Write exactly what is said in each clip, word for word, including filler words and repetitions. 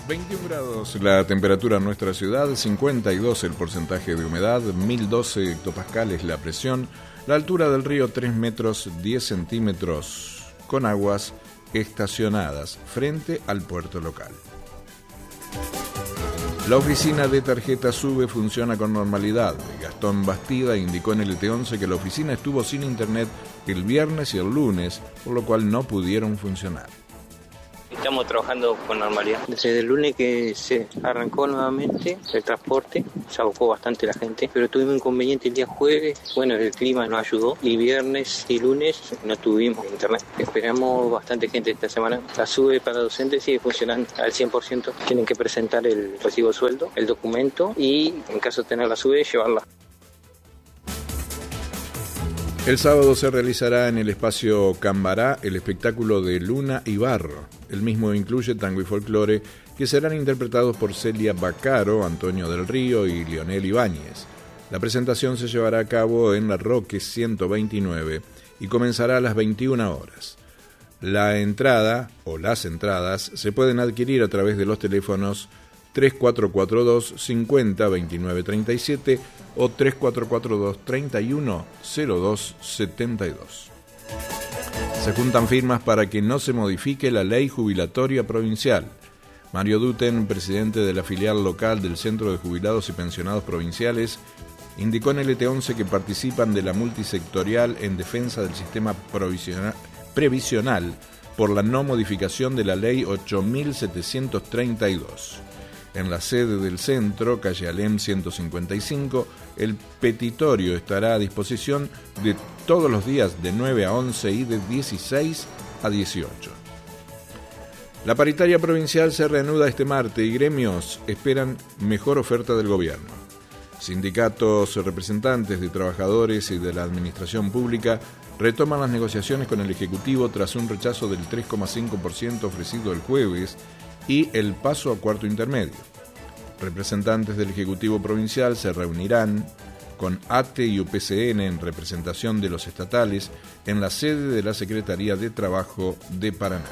veintiún grados la temperatura en nuestra ciudad, cincuenta y dos el porcentaje de humedad, mil doce hectopascales la presión, la altura del río tres metros diez centímetros, con aguas estacionadas frente al puerto local. La oficina de tarjeta SUBE funciona con normalidad. Gastón Bastida indicó en el E T once que la oficina estuvo sin internet el viernes y el lunes, por lo cual no pudieron funcionar. Estamos trabajando con normalidad. Desde el lunes que se arrancó nuevamente el transporte, se abocó bastante la gente, pero tuvimos un inconveniente el día jueves. Bueno, el clima nos ayudó y viernes y lunes no tuvimos internet. Esperamos bastante gente esta semana. La SUBE para docentes sigue funcionando al cien por ciento. Tienen que presentar el recibo de sueldo, el documento y, en caso de tener la SUBE, llevarla. El sábado se realizará en el espacio Cambará el espectáculo de Luna y Barro. El mismo incluye tango y folclore que serán interpretados por Celia Bacaro, Antonio del Río y Leonel Ibáñez. La presentación se llevará a cabo en la Roque ciento veintinueve y comenzará a las veintiuna horas. La entrada o las entradas se pueden adquirir a través de los teléfonos tres cuatro cuatro dos cincuenta veintinueve treinta y siete o tres cuatro cuatro dos treinta y uno cero dos setenta y dos. Se juntan firmas para que no se modifique la ley jubilatoria provincial. Mario Duten, presidente de la filial local del Centro de Jubilados y Pensionados Provinciales, indicó en el E T once que participan de la multisectorial en defensa del sistema previsional por la no modificación de la ley ocho mil setecientos treinta y dos. En la sede del centro, calle Alem ciento cincuenta y cinco, el petitorio estará a disposición de todos los días de nueve a once y de dieciséis a dieciocho. La paritaria provincial se reanuda este martes y gremios esperan mejor oferta del gobierno. Sindicatos, representantes de trabajadores y de la administración pública retoman las negociaciones con el Ejecutivo tras un rechazo del tres coma cinco por ciento ofrecido el jueves y el paso a cuarto intermedio. Representantes del Ejecutivo Provincial se reunirán con A T E y U P C N en representación de los estatales en la sede de la Secretaría de Trabajo de Paraná.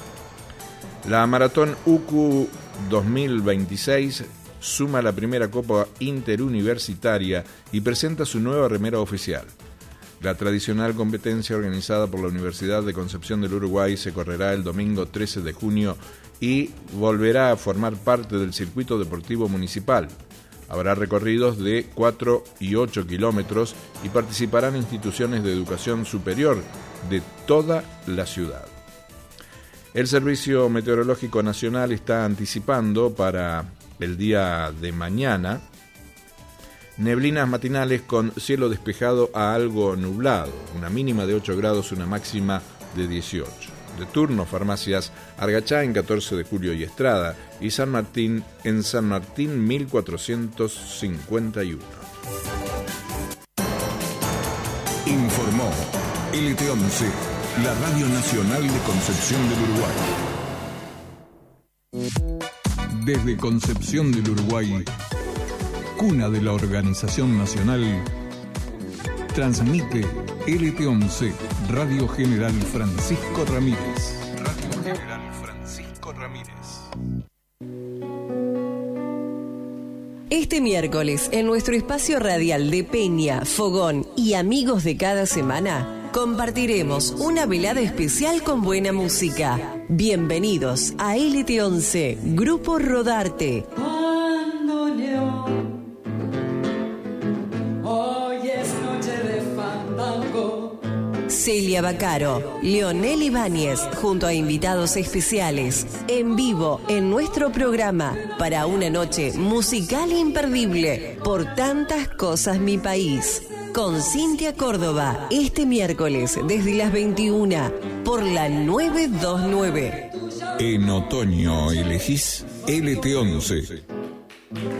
La Maratón U C U dos mil veintiséis suma la primera Copa Interuniversitaria y presenta su nueva remera oficial. La tradicional competencia organizada por la Universidad de Concepción del Uruguay se correrá el domingo trece de junio y volverá a formar parte del circuito deportivo municipal. Habrá recorridos de cuatro y ocho kilómetros y participarán instituciones de educación superior de toda la ciudad. El Servicio Meteorológico Nacional está anticipando para el día de mañana neblinas matinales con cielo despejado a algo nublado, una mínima de ocho grados, una máxima de dieciocho. De turno, farmacias Argachá en catorce de julio y Estrada y San Martín en San Martín mil cuatrocientos cincuenta y uno. Informó L T once, la Radio Nacional de Concepción del Uruguay. Desde Concepción del Uruguay, cuna de la Organización Nacional, transmite L T once, Radio General Francisco Ramírez. Radio General Francisco Ramírez. Este miércoles, en nuestro espacio radial de Peña, Fogón y amigos de cada semana, compartiremos una velada especial con buena música. Bienvenidos a L T once, Grupo Rodarte. Celia Bacaro, Leonel Ibáñez, junto a invitados especiales, en vivo en nuestro programa, para una noche musical imperdible, por tantas cosas mi país. Con Cintia Córdoba, este miércoles desde las veintiuna, por la novecientos veintinueve. En otoño elegís L T once.